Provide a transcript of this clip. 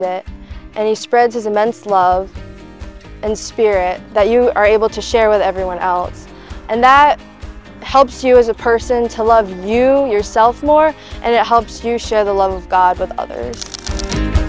it, and he spreads his immense love and spirit that you are able to share with everyone else. And that helps you as a person to love yourself more, and it helps you share the love of God with others.